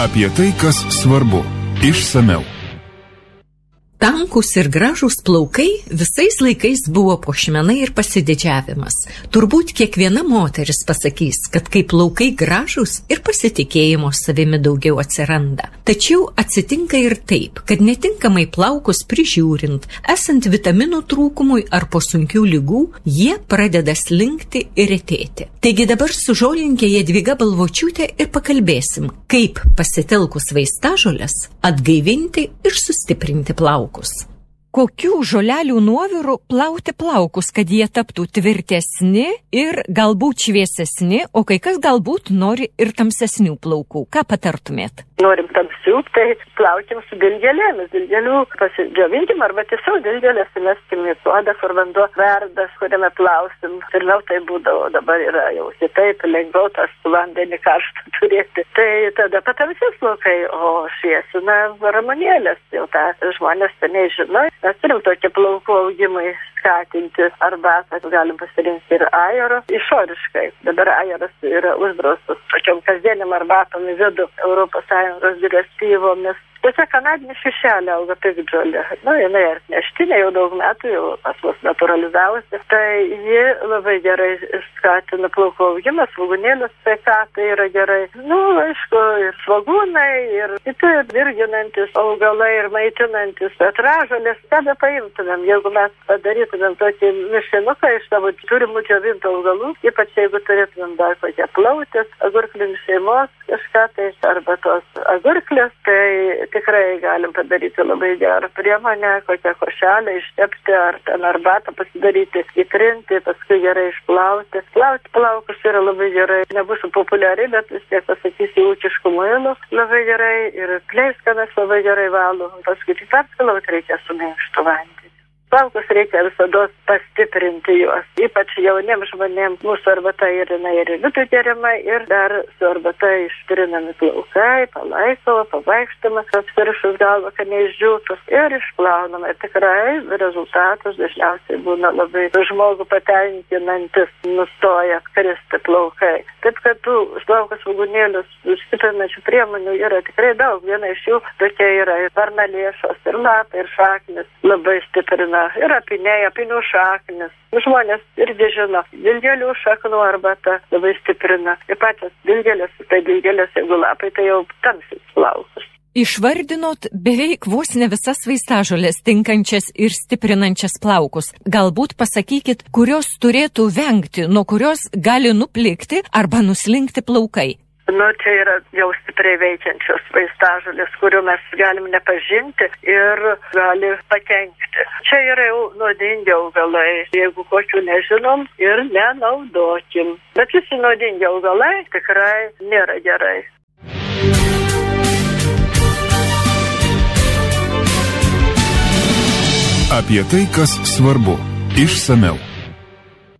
Apie tai, kas svarbu. Išsamiau. Tankūs ir gražūs plaukai visais laikais buvo puošmena ir pasididžiavimas. Turbūt kiekviena moteris pasakys, kad kai plaukai gražūs ir pasitikėjimo savimi daugiau atsiranda. Tačiau atsitinka ir taip, kad netinkamai plaukus prižiūrint, esant vitaminų trūkumui ar po sunkių ligų, jie pradeda slinkti ir retėti. Taigi dabar su žolininkė Jadvyga Balvočiūtė ir pakalbėsim, kaip pasitelkus vaistažoles atgaivinti ir sustiprinti plaukus. Kokių žolelių nuovirų plauti plaukus, kad jie taptų tvirtesni ir galbūt šviesesni, o kai kas galbūt nori ir tamsesnių plaukų. Ką patartumėt? Norim tamsių, tai plaukim su dilgėlėmis. Dilgėlių pasidžiovinkim arba tiesiog dilgėlės įmeskim į puodą, kur vanduo verdas, kuriame plausim. Pirmiau tai būdavo, dabar yra jau kitaip, lengviau tas vandenį karštą turėti. Tai tada patamsės plaukai, o šviesina ramunėlės. Jau tą žmonės seniai žino. Mes turim tokį plaukų augimui skatinti arbatą, galim pasirinkti ir ajoro išoriškai. Dabar ajoras yra uždraustas tokiom kasdieniam arbatom į vidų ES direktyvomis. Tiesiog kanadinė šešelė auga piktžolė. Jinai atneštinė jau daug metų, jau pas mus naturalizavosi. Tai ji labai gerai skatina plaukų augimą, svogūnėlių sveikatą yra gerai. Aišku, ir svogūnai, ir kiti virginantis augalai ir maitinantis petražolės. Ką be paimtumėm, jeigu mes padarytumėm tokį mišinuką iš savo turimų džiovintų augalų, ypač jeigu turėtumėm dar kokią plautės, agurklių šeimos, kažką tai, arba tos agurklės, tai tikrai galim padaryti labai gerą priemonę, kokią košelę ištepti ar ten arbatą pasidaryti, įtrinti, paskui gerai išplauti. Plauti plaukus yra labai gerai, nebus populiari, bet vis tiek pasakysi ūkiškų muilų labai gerai ir pleiskanas labai gerai valo. Paskui tik apsilauti reikia su minkštu vandeniu. Plaukus reikia visada pastiprinti juos, ypač jauniems žmonėms. Mūsų arbata yra ir vidų geriama, ir dar su arbata ištrinami plaukai, palaikoma, pavaikštama, apsirišus galvą, kad neišdžiūtų, ir išplaunama. Ir tikrai rezultatas dažniausiai būna labai žmogų patenkinantis, nustoja kristi plaukai. Taip, kad tų plaukus svogūnėlius stiprinančių priemonių yra tikrai daug. Viena iš jų tokia yra ir varnalėšos, ir lapai, ir šaknis labai stiprina. Ir apiniai, apinių šaknis. Žmonės irgi žino, dilgėlių šaknų arbata labai stiprina. Ir pačios dilgėlės, jeigu lapai, tai jau tamsis plaukus. Išvardinot beveik vos ne visas vaistažoles tinkančias ir stiprinančias plaukus. Galbūt pasakykit, kurios turėtų vengti, nuo kurios gali nuplikti arba nuslinkti plaukai. Čia yra jau stipriai veikiančios vaistažolės, kurių mes galim nepažinti ir gali pakenkti. Čia yra jau nuodingi augalai, jeigu kokių nežinom ir nenaudokim. Bet visi nuodingi augalai tikrai nėra gerai. Apie tai, kas svarbu. Išsamiau.